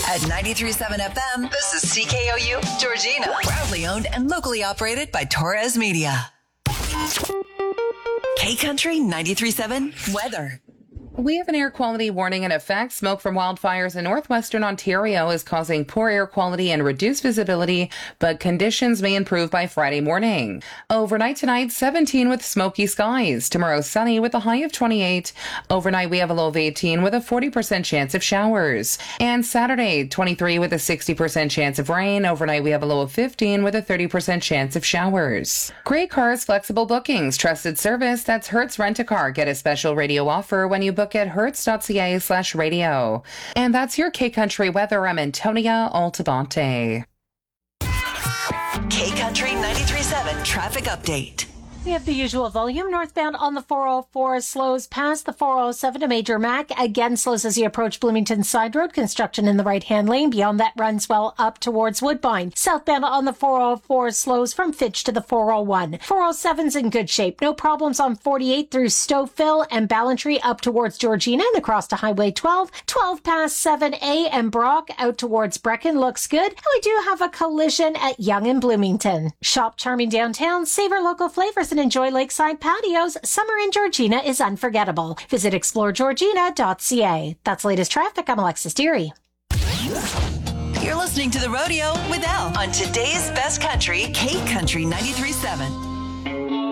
At 93.7 FM, this is CKOU Georgina. Proudly owned and locally operated by Torres Media. K-Country 93.7 weather. We have an air quality warning in effect. Smoke from wildfires in northwestern Ontario is causing poor air quality and reduced visibility, but conditions may improve by Friday morning. Overnight tonight, 17 with smoky skies. Tomorrow, sunny with a high of 28. Overnight, we have a low of 18 with a 40% chance of showers. And Saturday, 23 with a 60% chance of rain. Overnight, we have a low of 15 with a 30% chance of showers. Great Cars Flexible Bookings. Trusted service. That's Hertz Rent-A-Car. Get a special radio offer when you book at hertz.ca/radio. And that's your K-Country weather. I'm Antonia Altabante. K-Country 93.7 traffic update. We have the usual volume. Northbound on the 404 slows past the 407 to Major Mac. Again slows as you approach Bloomington Side Road. Construction in the right-hand lane. Beyond that runs well up towards Woodbine. Southbound on the 404 slows from Fitch to the 401. 407's in good shape. No problems on 48 through Stouffville and Ballantree up towards Georgina and across to Highway 12. 12 past 7A and Brock out towards Brecken looks good. And we do have a collision at Yonge and Bloomington. Shop charming downtown. Savor local flavors and enjoy lakeside patios. Summer in Georgina is unforgettable. Visit exploregeorgina.ca. That's latest traffic. I'm Alexis Deary. You're listening to The Rodeo with Elle on today's best country, K-Country 93.7.